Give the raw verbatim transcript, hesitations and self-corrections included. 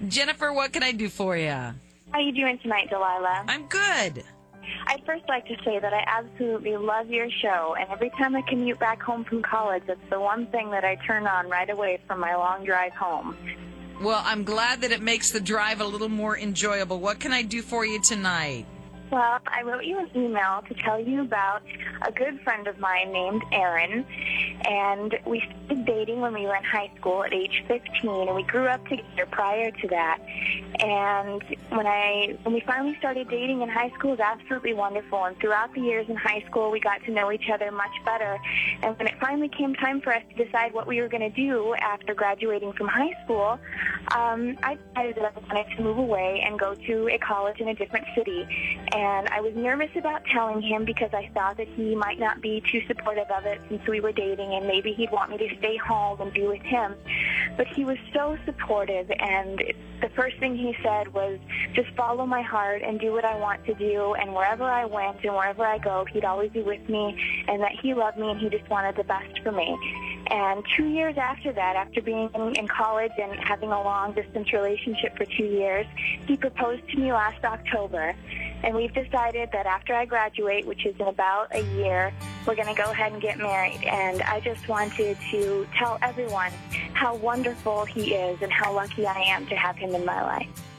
Jennifer, what can I do for you? How are you doing tonight, Delilah? I'm good. I'd first like to say that I absolutely love your show, and every time I commute back home from college, it's the one thing that I turn on right away from my long drive home. Well, I'm glad that it makes the drive a little more enjoyable. What can I do for you tonight? Well, I wrote you an email to tell you about a good friend of mine named Erin, and we started dating when we were in high school at age fifteen, and we grew up together prior to that. And when I when we finally started dating in high school, it was absolutely wonderful. And throughout the years in high school, we got to know each other much better. And when it finally came time for us to decide what we were going to do after graduating from high school, um, I decided that I wanted to move away and go to a college in a different city. And I was nervous about telling him because I thought that he might not be too supportive of it since we were dating, and maybe he'd want me to stay home and be with him. But he was so supportive, and the first thing he said was, just follow my heart and do what I want to do, and wherever I went and wherever I go, he'd always be with me, and that he loved me and he just wanted the best for me. And two years after that, after being in college and having a long-distance relationship for two years, he proposed to me last October. And we've decided that after I graduate, which is in about a year, we're going to go ahead and get married. And I just wanted to tell everyone how wonderful he is and how lucky I am to have him in my life.